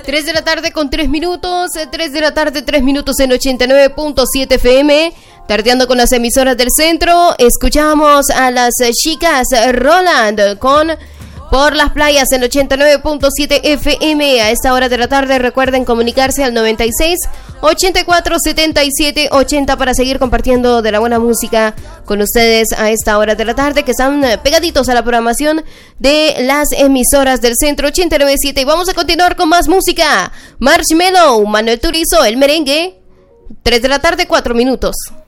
3 de la tarde con 3 minutos, 3 de la tarde 3 minutos en 89.7 FM, tardeando con las emisoras del centro. Escuchamos a las chicas Roland con Por las Playas en 89.7 FM. A esta hora de la tarde recuerden comunicarse al 96 84 77 80 para seguir compartiendo de la buena música con ustedes a esta hora de la tarde, que están pegaditos a la programación de las emisoras del centro 89.7. Y vamos a continuar con más música. Marshmello, Manuel Turizo, El Merengue. 3 de la tarde 4 minutos.